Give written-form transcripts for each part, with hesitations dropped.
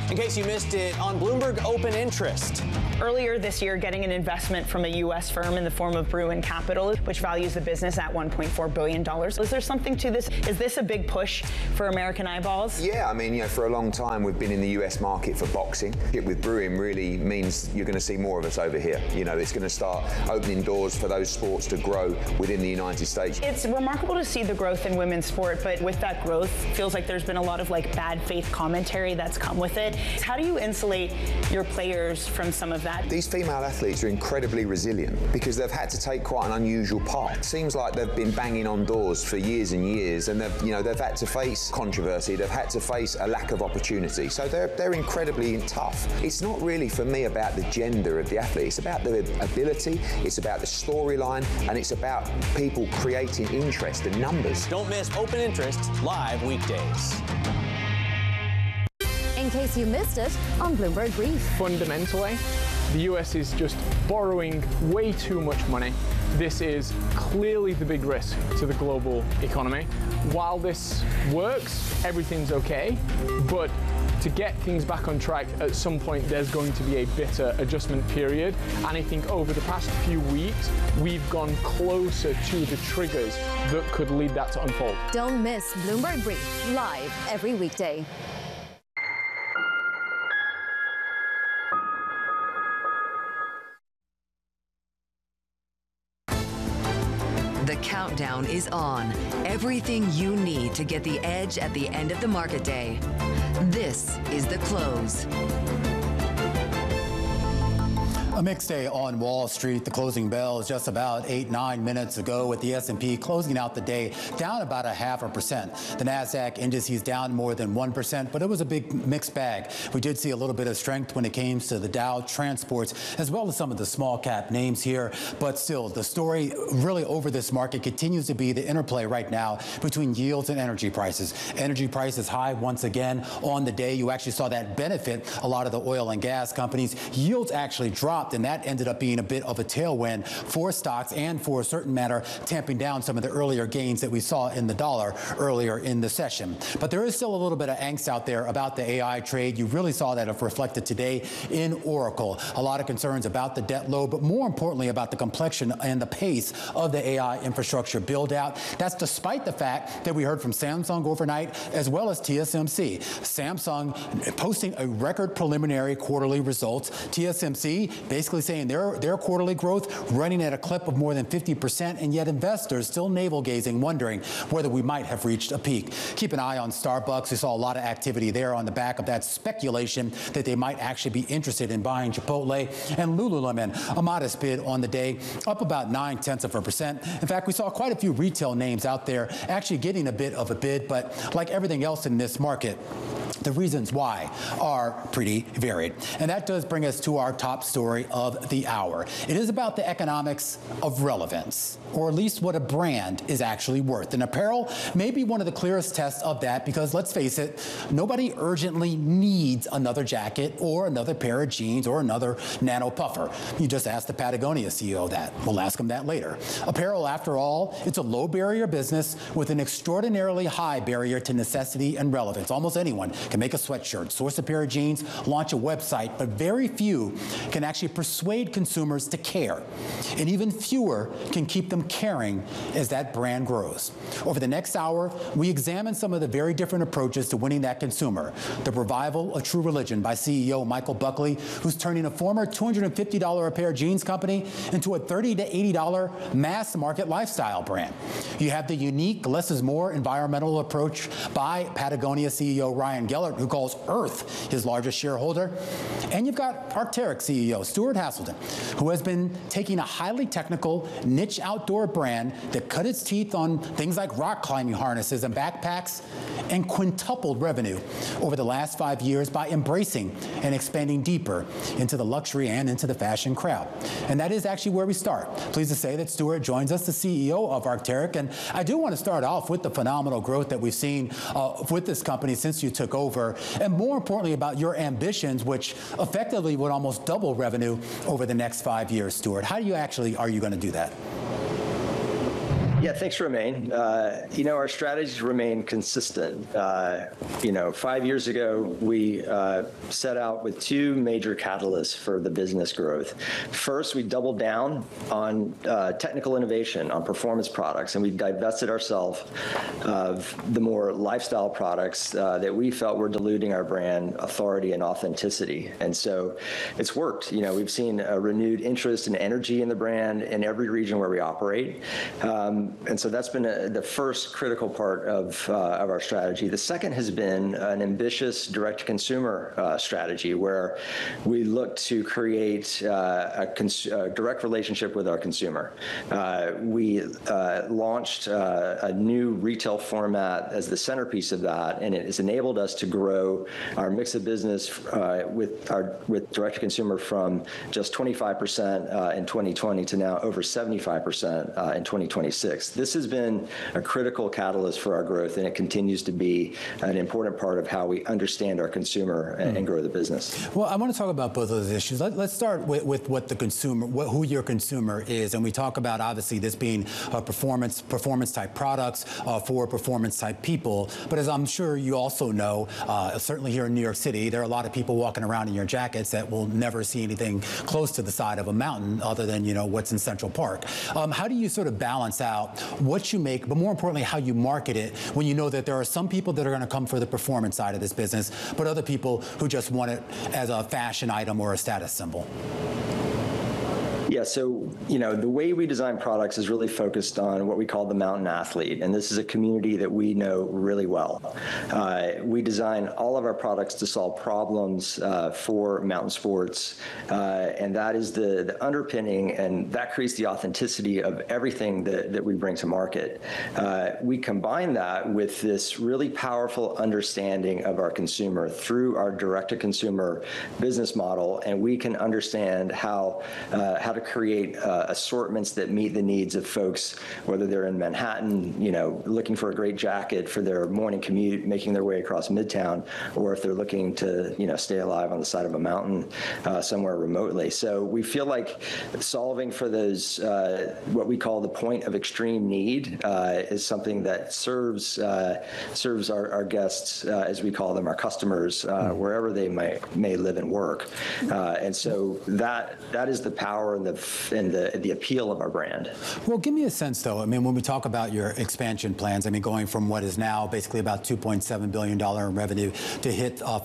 In case you missed it, on Bloomberg Open Interest. Earlier this year, getting an investment from a U.S. firm in the form of Bruin Capital, which values the business at $1.4 billion. Is there something to this? Is this a big push for American eyeballs? Yeah, I mean, for a long time we've been in the US market for boxing. It with Bruin really means you're going to see more of us over here. It's going to start opening doors for those sports to grow within the United States. It's remarkable to see the growth in women's sport, but with that growth, feels like there's been a lot of bad faith commentary that's come with it. How do you insulate your players from some of that? These female athletes are incredibly resilient because they've had to take quite an unusual path. It seems like they've been banging on doors for years and years, and they've had to face controversy, they've had to face a lack of opportunity. So they're incredibly tough. It's not really for me about the gender of the athlete. It's about the ability, it's about the storyline, and it's about people creating interest and numbers. Don't miss Open Interest live weekdays. In case you missed it on Bloomberg Brief. Fundamentally, the US is just borrowing way too much money. This is clearly the big risk to the global economy. While this works, everything's okay, but to get things back on track, at some point there's going to be a bitter adjustment period. And I think over the past few weeks, we've gone closer to the triggers that could lead that to unfold. Don't miss Bloomberg Brief live every weekday. The countdown is on. Everything you need to get the edge at the end of the market day. This is The Close. A mixed day on Wall Street. The closing bell is just about 8-9 minutes ago, with the S&P closing out the day down about 0.5%. The NASDAQ indices down more than 1%, but it was a big mixed bag. We did see a little bit of strength when it came to the Dow transports, as well as some of the small cap names here. But still, the story really over this market continues to be the interplay right now between yields and energy prices. Energy prices high once again on the day. You actually saw that benefit a lot of the oil and gas companies. Yields actually dropped, and that ended up being a bit of a tailwind for stocks and, for a certain matter, tamping down some of the earlier gains that we saw in the dollar earlier in the session. But there is still a little bit of angst out there about the AI trade. You really saw that reflected today in Oracle. A lot of concerns about the debt load, but more importantly about the complexion and the pace of the AI infrastructure build out. That's despite the fact that we heard from Samsung overnight, as well as TSMC. Samsung posting a record preliminary quarterly results. TSMC basically saying their quarterly growth running at a clip of more than 50%, and yet investors still navel-gazing, wondering whether we might have reached a peak. Keep an eye on Starbucks. We saw a lot of activity there on the back of that speculation that they might actually be interested in buying Chipotle. And Lululemon, a modest bid on the day, up about 0.9%. In fact, we saw quite a few retail names out there actually getting a bit of a bid, but like everything else in this market, the reasons why are pretty varied. And that does bring us to our top story of the hour. It is about the economics of relevance, or at least what a brand is actually worth. And apparel may be one of the clearest tests of that, because let's face it, nobody urgently needs another jacket or another pair of jeans or another nano puffer. You just ask the Patagonia CEO that. We'll ask him that later. Apparel, after all, it's a low barrier business with an extraordinarily high barrier to necessity and relevance. Almost anyone can make a sweatshirt, source a pair of jeans, launch a website, but very few can actually persuade consumers to care. And even fewer can keep them caring as that brand grows. Over the next hour, we examine some of the very different approaches to winning that consumer. The revival of True Religion by CEO Michael Buckley, who's turning a former $250 a pair jeans company into a $30 to $80 mass market lifestyle brand. You have the unique less is more environmental approach by Patagonia CEO Ryan Gellert, who calls Earth his largest shareholder. And you've got Arc'teryx CEO Stuart Haselden, who has been taking a highly technical niche outdoor brand that cut its teeth on things like rock climbing harnesses and backpacks, and quintupled revenue over the last 5 years by embracing and expanding deeper into the luxury and into the fashion crowd. And that is actually where we start. Pleased to say that Stuart joins us, the CEO of Arc'teryx. And I do want to start off with the phenomenal growth that we've seen with this company since you took over, and more importantly about your ambitions, which effectively would almost double revenue over the next 5 years, Stuart. How are you going to do that? Yeah, thanks, Romaine. Our strategies remain consistent. 5 years ago, we set out with two major catalysts for the business growth. First, we doubled down on technical innovation, on performance products, and we divested ourselves of the more lifestyle products that we felt were diluting our brand authority and authenticity. And so it's worked. We've seen a renewed interest and energy in the brand in every region where we operate. And so that's been the first critical part of our strategy. The second has been an ambitious direct-to-consumer strategy where we look to create a direct relationship with our consumer. We launched a new retail format as the centerpiece of that, and it has enabled us to grow our mix of business with direct-to-consumer from just 25% in 2020 to now over 75% in 2026. This has been a critical catalyst for our growth, and it continues to be an important part of how we understand our consumer and grow the business. Well, I want to talk about both of those issues. Let's start with what the consumer, who your consumer is, and we talk about obviously this being performance type products for performance type people. But as I'm sure you also know, certainly here in New York City, there are a lot of people walking around in your jackets that will never see anything close to the side of a mountain other than what's in Central Park. How do you sort of balance out what you make, but more importantly, how you market it when you know that there are some people that are going to come for the performance side of this business, but other people who just want it as a fashion item or a status symbol? Yeah, so, the way we design products is really focused on what we call the mountain athlete, and this is a community that we know really well. We design all of our products to solve problems for mountain sports, and that is the underpinning, and that creates the authenticity of everything that we bring to market. We combine that with this really powerful understanding of our consumer through our direct-to-consumer business model, and we can understand how to create assortments that meet the needs of folks, whether they're in Manhattan, looking for a great jacket for their morning commute, making their way across Midtown, or if they're looking to, stay alive on the side of a mountain somewhere remotely. So we feel like solving for those, what we call the point of extreme need, is something that serves our guests, as we call them, our customers, wherever they may live and work. And so that is the power and the appeal of our brand. Well, give me a sense, though. I mean, when we talk about your expansion plans, going from what is now basically about $2.7 billion in revenue to hit that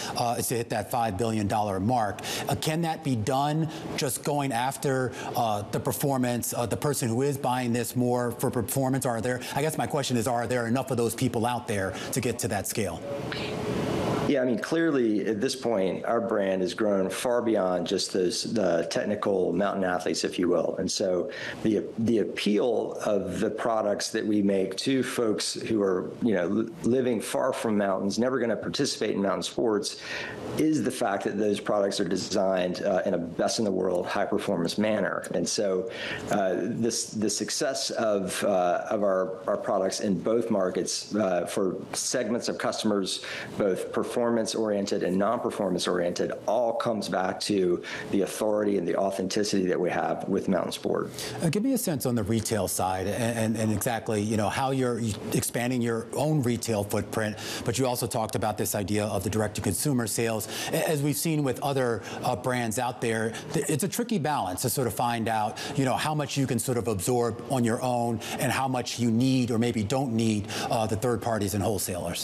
$5 billion mark, can that be done just going after the performance, the person who is buying this more for performance? I guess my question is, are there enough of those people out there to get to that scale? Yeah, clearly at this point, our brand has grown far beyond just the technical mountain athletes, if you will. And so the appeal of the products that we make to folks who are, living far from mountains, never going to participate in mountain sports, is the fact that those products are designed in a best-in-the-world, high-performance manner. And so the success of our products in both markets for segments of customers, both performance-oriented and non-performance-oriented, all comes back to the authority and the authenticity that we have with mountain sport. Give me a sense on the retail side and exactly, how you're expanding your own retail footprint, but you also talked about this idea of the direct-to-consumer sales. As we've seen with other brands out there, it's a tricky balance to sort of find out, how much you can sort of absorb on your own and how much you need or maybe don't need the third parties and wholesalers.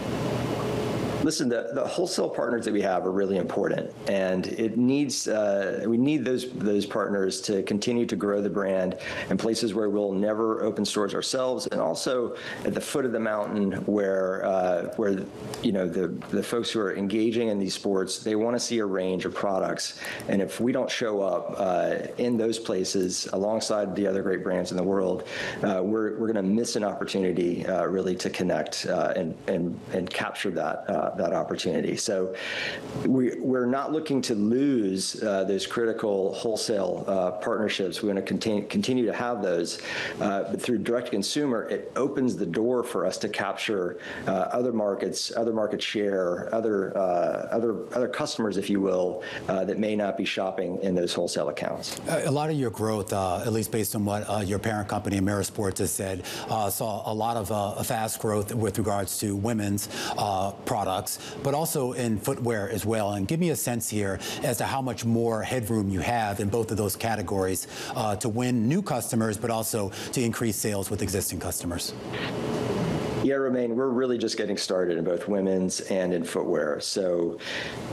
Listen, the wholesale partners that we have are really important, and we need those partners to continue to grow the brand in places where we'll never open stores ourselves, and also at the foot of the mountain where the folks who are engaging in these sports, they want to see a range of products, and if we don't show up in those places alongside the other great brands in the world, we're going to miss an opportunity really to connect and capture that that opportunity. So we're not looking to lose those critical wholesale partnerships. We're going to continue to have those. But through direct to consumer, it opens the door for us to capture other markets, other market share, other customers, if you will, that may not be shopping in those wholesale accounts. A lot of your growth, at least based on what your parent company, Amerisports, has said, saw a lot of fast growth with regards to women's products, but also in footwear as well. And give me a sense here as to how much more headroom you have in both of those categories to win new customers, but also to increase sales with existing customers. Yeah, Romain, we're really just getting started in both women's and in footwear. So